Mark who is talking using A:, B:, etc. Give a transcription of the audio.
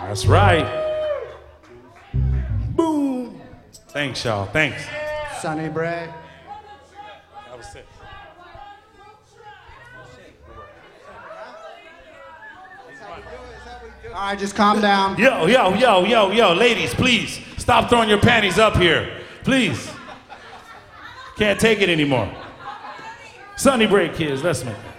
A: That's right. Boom. Thanks, y'all. Thanks.
B: Sonny Bray.
A: That was sick.
B: All right, just calm down.
A: Yo, ladies, please stop throwing your panties up here. Please. Can't take it anymore. Sonny Bray, kids, let's make it.